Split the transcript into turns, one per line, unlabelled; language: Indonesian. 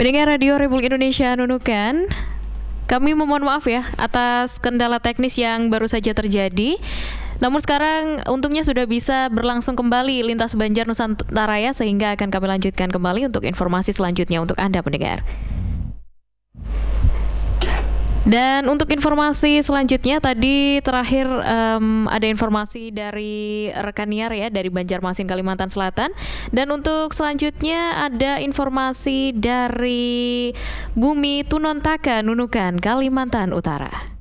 Pendengar Radio Republik Indonesia Nunukan, kami memohon maaf ya atas kendala teknis yang baru saja terjadi. Namun sekarang untungnya sudah bisa berlangsung kembali lintas Banjar Nusantara ya, sehingga akan kami lanjutkan kembali untuk informasi selanjutnya untuk Anda pendengar. Dan untuk informasi selanjutnya tadi terakhir ada informasi dari rekan Niar ya dari Banjarmasin Kalimantan Selatan, dan untuk selanjutnya ada informasi dari Bumi Tunontaka Nunukan Kalimantan Utara.